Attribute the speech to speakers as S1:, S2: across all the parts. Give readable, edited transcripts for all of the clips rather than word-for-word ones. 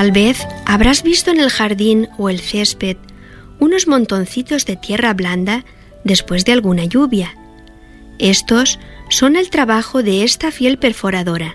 S1: Tal vez habrás visto en el jardín o el césped unos montoncitos de tierra blanda después de alguna lluvia. Estos son el trabajo de esta fiel perforadora.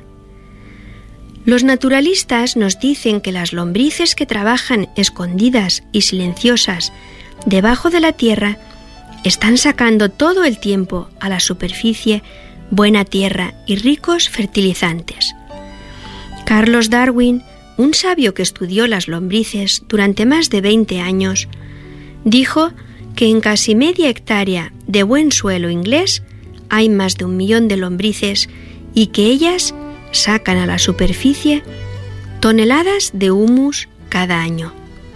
S1: Los naturalistas nos dicen que las lombrices que trabajan escondidas y silenciosas debajo de la tierra están sacando todo el tiempo a la superficie buena tierra y ricos fertilizantes. Carlos Darwin, un sabio que estudió las lombrices durante más de 20 años, dijo que en casi media hectárea de buen suelo inglés hay más de 1 millón de lombrices y que ellas sacan a la superficie toneladas de humus cada año.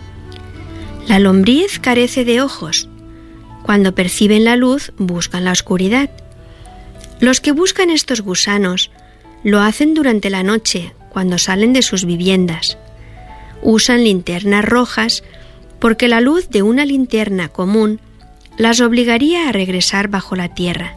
S1: La lombriz carece de ojos. Cuando perciben la luz, buscan la oscuridad. Los que buscan estos gusanos lo hacen durante la noche, cuando salen de sus viviendas. Usan linternas rojas porque la luz de una linterna común las obligaría a regresar bajo la tierra.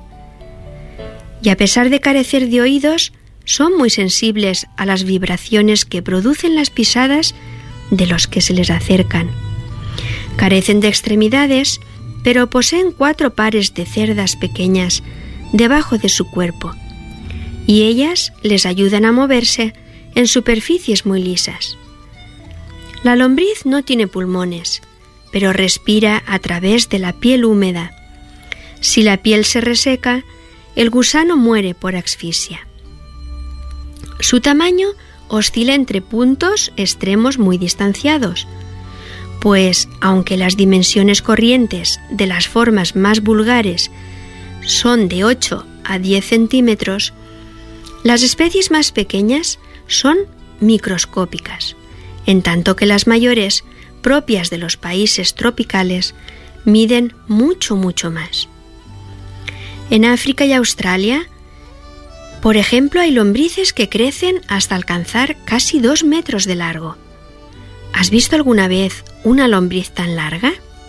S1: Y a pesar de carecer de oídos, son muy sensibles a las vibraciones que producen las pisadas de los que se les acercan. Carecen de extremidades, pero poseen 4 pares de cerdas pequeñas debajo de su cuerpo, y ellas les ayudan a moverse en superficies muy lisas. La lombriz no tiene pulmones, pero respira a través de la piel húmeda. Si la piel se reseca, el gusano muere por asfixia. Su tamaño oscila entre puntos extremos muy distanciados, pues aunque las dimensiones corrientes de las formas más vulgares son de 8 a 10 centímetros, las especies más pequeñas son microscópicas, en tanto que las mayores, propias de los países tropicales, miden mucho más. En África y Australia, por ejemplo, hay lombrices que crecen hasta alcanzar casi 2 metros de largo. ¿Has visto alguna vez una lombriz tan larga?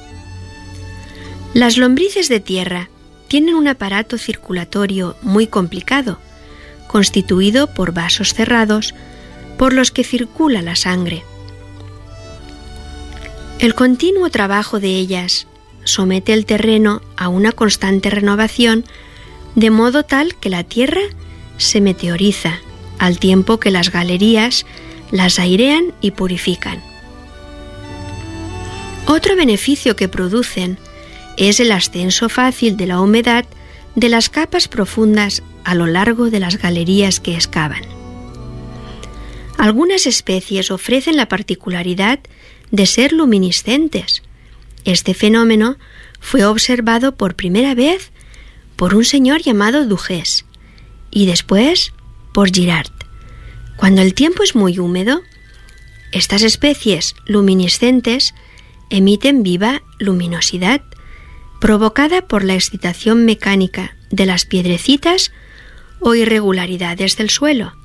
S1: Las lombrices de tierra tienen un aparato circulatorio muy complicado, constituido por vasos cerrados por los que circula la sangre. El continuo trabajo de ellas somete el terreno a una constante renovación, de modo tal que la tierra se meteoriza, al tiempo que las galerías las airean y purifican. Otro beneficio que producen es el ascenso fácil de la humedad de las capas profundas a lo largo de las galerías que excavan. Algunas especies ofrecen la particularidad de ser luminiscentes. Este fenómeno fue observado por primera vez por un señor llamado Duges y después por Girard. Cuando el tiempo es muy húmedo, estas especies luminiscentes emiten viva luminosidad provocada por la excitación mecánica de las piedrecitas o irregularidades del suelo.